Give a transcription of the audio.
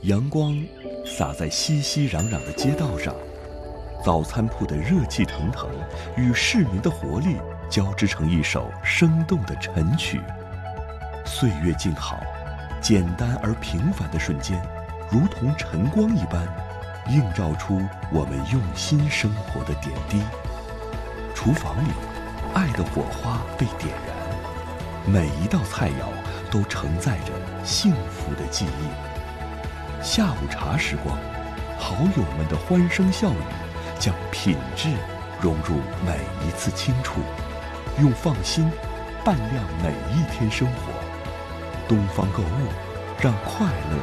阳光洒在熙熙攘攘的街道上，早餐铺的热气腾腾与市民的活力交织成一首生动的晨曲。岁月静好，简单而平凡的瞬间，如同晨光一般，映照出我们用心生活的点滴。厨房里，爱的火花被点燃，每一道菜肴都承载着幸福的记忆。下午茶时光，好友们的欢声笑语将品质融入每一次轻触，用放心伴亮每一天生活。东方购物，让快乐